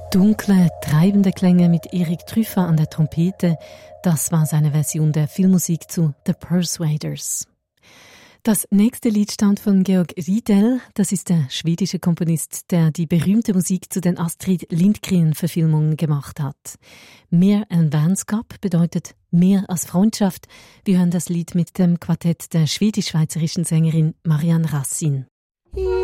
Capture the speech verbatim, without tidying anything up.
Dunkle, treibende Klänge mit Erik Trüffer an der Trompete, das war seine Version der Filmmusik zu The Persuaders. Das nächste Lied stammt von Georg Riedel. Das ist der schwedische Komponist, der die berühmte Musik zu den Astrid Lindgren-Verfilmungen gemacht hat. Mehr än vänskap bedeutet mehr als Freundschaft. Wir hören das Lied mit dem Quartett der schwedisch-schweizerischen Sängerin Marianne Rassin.